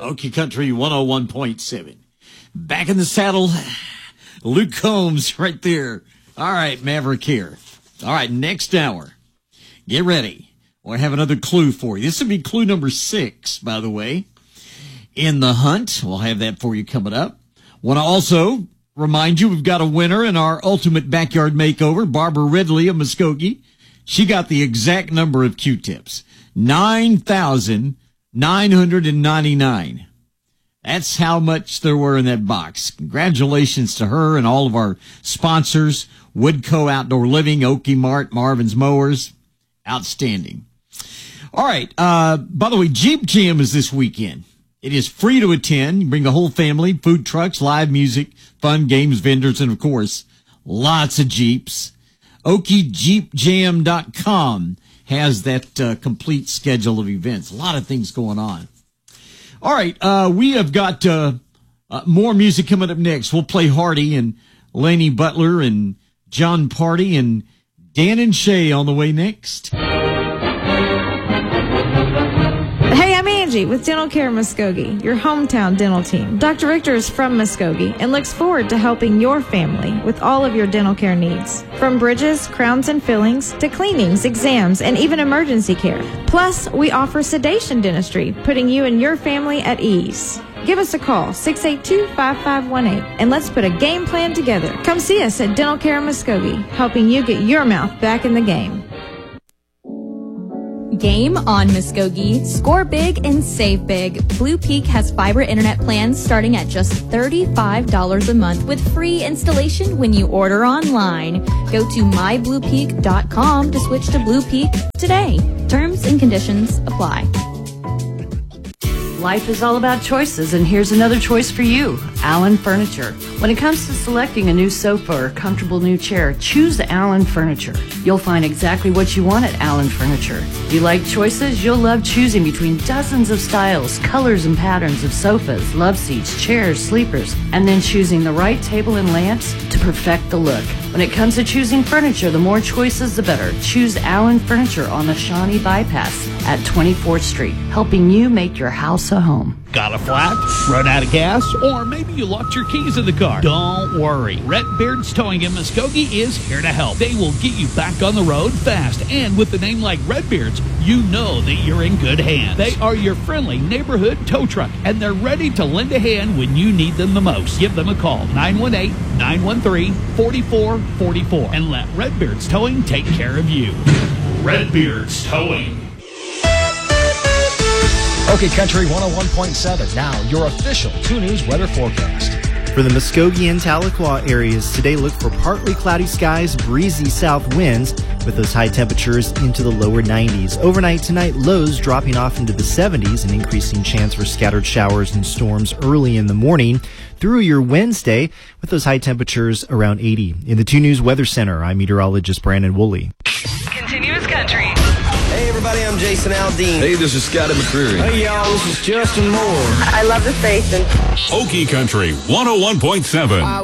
Okie Country 101.7. Back in the saddle, Luke Combs right there. All right, Maverick here. All right, next hour. Get ready. We'll have another clue for you. This will be clue number 6, by the way. In the hunt. We'll have that for you coming up. Want to also remind you we've got a winner in our Ultimate Backyard Makeover, Barbara Ridley of Muskogee. She got the exact number of Q-tips. 9,999. That's how much there were in that box. Congratulations to her and all of our sponsors. Woodco Outdoor Living, Okie Mart, Marvin's Mowers. Outstanding. All right. By the way, Jeep Jam is this weekend. It is free to attend. You bring the whole family, food trucks, live music, fun games, vendors, and, of course, lots of Jeeps. OkieJeepJam.com has that complete schedule of events. A lot of things going on. All right, we have got more music coming up next. We'll play Hardy and Laney Butler and John Party and Dan and Shay on the way next. Hey, I'm Angie with Dental Care Muskogee, your hometown dental team. Dr. Richter is from Muskogee and looks forward to helping your family with all of your dental care needs. From bridges, crowns, and fillings to cleanings, exams, and even emergency care. Plus, we offer sedation dentistry, putting you and your family at ease. Give us a call, 682-5518, and let's put a game plan together. Come see us at Dental Care Muskogee, helping you get your mouth back in the game. Game on, Muskogee. Score big and save big. Blue Peak has fiber internet plans starting at just $35 a month with free installation when you order online. Go to mybluepeak.com to switch to Blue Peak today. Terms and conditions apply. Life is all about choices, and here's another choice for you, Allen Furniture. When it comes to selecting a new sofa or comfortable new chair, choose Allen Furniture. You'll find exactly what you want at Allen Furniture. If you like choices, you'll love choosing between dozens of styles, colors, and patterns of sofas, love seats, chairs, sleepers, and then choosing the right table and lamps to perfect the look. When it comes to choosing furniture, the more choices, the better. Choose Allen Furniture on the Shawnee Bypass at 24th Street, helping you make your house a home. Got a flat? Run out of gas? Or maybe you locked your keys in the car? Don't worry. Redbeard's Towing in Muskogee is here to help. They will get you back on the road fast. And with a name like Redbeard's, you know that you're in good hands. They are your friendly neighborhood tow truck, and they're ready to lend a hand when you need them the most. Give them a call, 918-913-4444, and let Redbeard's Towing take care of you. Redbeard's Towing. Okay, Country 101.7. Now, your official 2 News weather forecast. For the Muskogee and Tahlequah areas today, look for partly cloudy skies, breezy south winds, with those high temperatures into the lower 90s. Overnight tonight, lows dropping off into the 70s, an increasing chance for scattered showers and storms early in the morning. Through your Wednesday, with those high temperatures around 80. In the 2 News Weather Center, I'm meteorologist Brandon Woolley. Continuous Country. Hey everybody, I'm Jason Aldean. Hey, this is Scotty McCreery. Hey y'all, this is Justin Moore. I love the station. Okie Country 101.7.